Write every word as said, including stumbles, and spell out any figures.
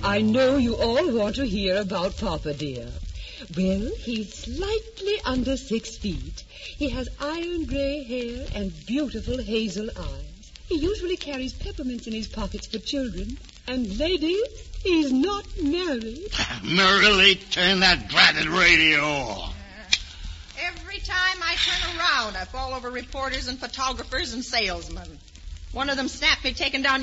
I know you all want to hear about Papa, dear. Well, he's slightly under six feet. He has iron gray hair and beautiful hazel eyes. He usually carries peppermints in his pockets for children. And, ladies, he's not married. Merrily, turn that dratted radio off. Every time I turn around, I fall over reporters and photographers and salesmen. One of them snapped me taking down